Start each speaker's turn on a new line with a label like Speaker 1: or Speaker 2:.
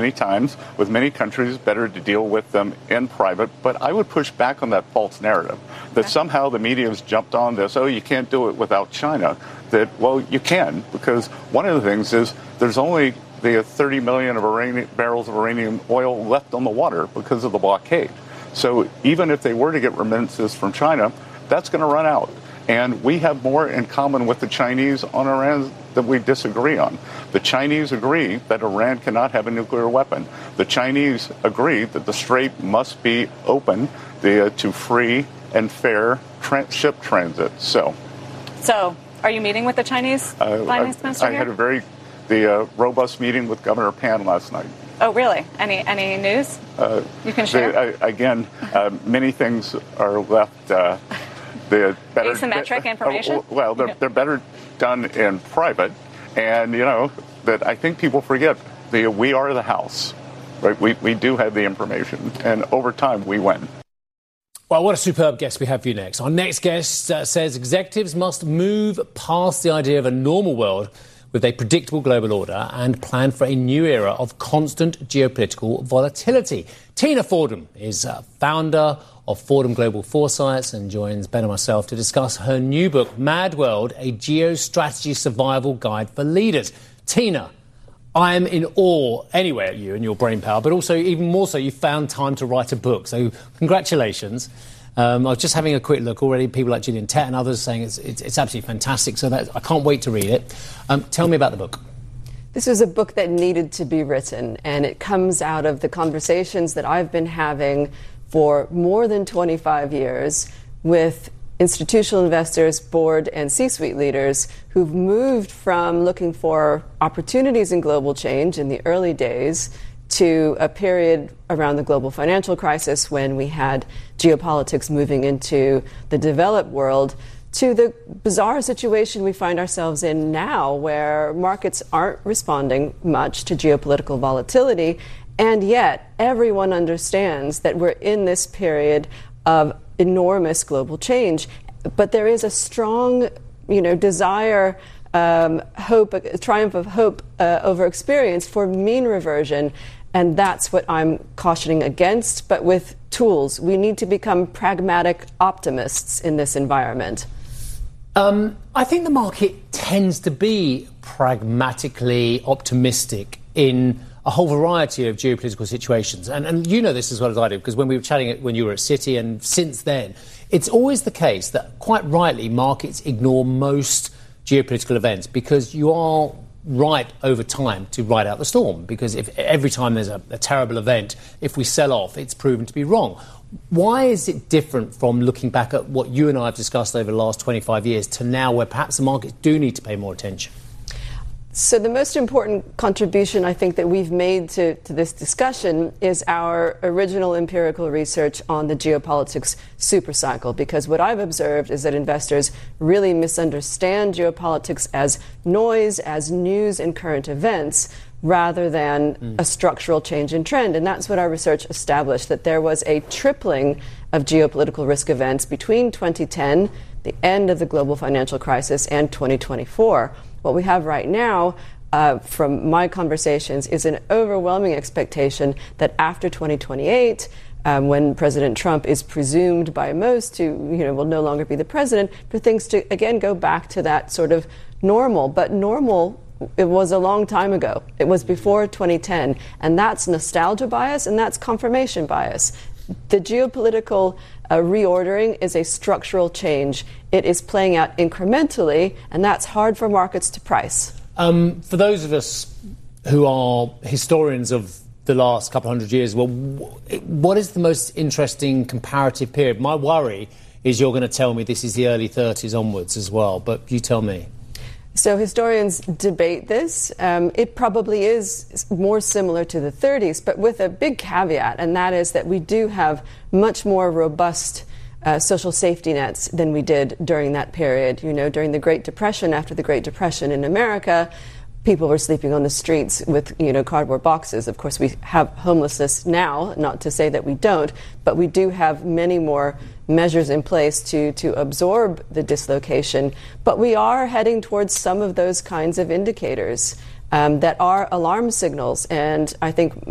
Speaker 1: many times with many countries, better to deal with them in private. But I would push back on that false narrative that somehow the media has jumped on this, oh, you can't do it without China. That, well, you can, because one of the things is there's only the 30 million barrels of Iranian oil left on the water because of the blockade. So even if they were to get remittances from China, that's going to run out. And we have more in common with the Chinese on Iran that we disagree on. The Chinese agree that Iran cannot have a nuclear weapon. The Chinese agree that the Strait must be open to free and fair ship transit. So,
Speaker 2: are you meeting with the Chinese finance minister here?
Speaker 1: I had a very robust meeting with Governor Pan last night.
Speaker 2: Oh, really? Any news you can share?
Speaker 1: Many things are left. Better,
Speaker 2: asymmetric information?
Speaker 1: Well, they're better done in private. And, that I think people forget, we are the House. Right? We do have the information. And over time, we win.
Speaker 3: Well, what a superb guest we have for you next. Our next guest says executives must move past the idea of a normal world with a predictable global order and plan for a new era of constant geopolitical volatility. Tina Fordham is founder of Fordham Global Foresights and joins Ben and myself to discuss her new book, Mad World, a Geostrategy Survival Guide for Leaders. Tina, I am in awe anyway at you and your brainpower, but also even more so, you found time to write a book. So congratulations. I was just having a quick look already. People like Gillian Tett and others saying it's absolutely fantastic. So I can't wait to read it. Tell me about the book.
Speaker 4: This was a book that needed to be written, and it comes out of the conversations that I've been having for more than 25 years with institutional investors, board and C-suite leaders who've moved from looking for opportunities in global change in the early days to a period around the global financial crisis when we had geopolitics moving into the developed world, to the bizarre situation we find ourselves in now where markets aren't responding much to geopolitical volatility, and yet everyone understands that we're in this period of enormous global change. But there is a strong, desire, hope, a triumph of hope over experience for mean reversion. And that's what I'm cautioning against. But with tools, we need to become pragmatic optimists in this environment.
Speaker 3: I think the market tends to be pragmatically optimistic in a whole variety of geopolitical situations. And you know this as well as I do, because when we were chatting when you were at Citi and since then, it's always the case that quite rightly markets ignore most geopolitical events because you are right over time to ride out the storm. Because if every time there's a terrible event, if we sell off, it's proven to be wrong. Why is it different from looking back at what you and I have discussed over the last 25 years to now where perhaps the markets do need to pay more attention?
Speaker 4: So the most important contribution I think that we've made to this discussion is our original empirical research on the geopolitics supercycle, because what I've observed is that investors really misunderstand geopolitics as noise, as news and current events, rather than a structural change in trend. And that's what our research established, that there was a tripling of geopolitical risk events between 2010, the end of the global financial crisis, and 2024. What we have right now, from my conversations, is an overwhelming expectation that after 2028, when President Trump is presumed by most to, will no longer be the president, for things to, again, go back to that sort of normal. But normal, it was a long time ago. It was before 2010. And that's nostalgia bias, and that's confirmation bias. The geopolitical reordering is a structural change. It is playing out incrementally, and that's hard for markets to price.
Speaker 3: For those of us who are historians of the last couple hundred years, well, what is the most interesting comparative period? My worry is you're going to tell me this is the early 30s onwards as well, but you tell me.
Speaker 4: So historians debate this. It probably is more similar to the 30s, but with a big caveat, and that is that we do have much more robust social safety nets than we did during that period. During the Great Depression, after the Great Depression in America, people were sleeping on the streets with, cardboard boxes. Of course, we have homelessness now, not to say that we don't, but we do have many more measures in place to absorb the dislocation. But we are heading towards some of those kinds of indicators that are alarm signals. And I think